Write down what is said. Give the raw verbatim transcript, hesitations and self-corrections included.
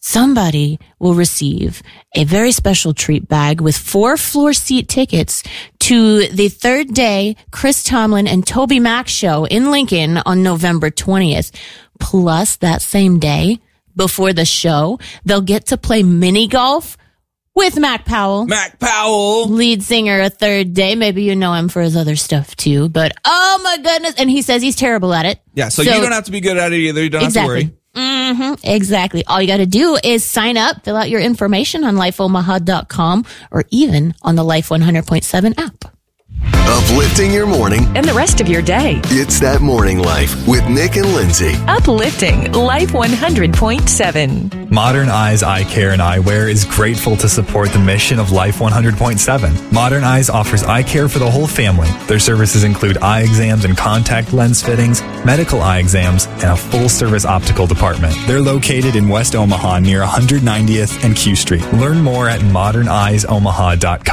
somebody will receive a very special treat bag with four floor seat tickets to the third day Chris Tomlin and Toby Mac show in Lincoln on November twentieth. Plus, that same day, before the show, they'll get to play mini golf with Mac Powell. Mac Powell. Lead singer of Third Day. Maybe you know him for his other stuff too, but oh my goodness. And he says he's terrible at it. Yeah, so, so you don't have to be good at it either. You don't exactly. have to worry. Mm-hmm, exactly. All you got to do is sign up, fill out your information on life omaha dot com or even on the Life one hundred point seven app. Uplifting your morning and the rest of your day. It's That Morning Life with Nick and Lindsay. Uplifting Life one hundred point seven. Modern Eyes Eye Care and Eyewear is grateful to support the mission of Life one hundred point seven. Modern Eyes offers eye care for the whole family. Their services include eye exams and contact lens fittings, medical eye exams, and a full-service optical department. They're located in West Omaha near one hundred ninetieth and Q Street. Learn more at modern eyes omaha dot com.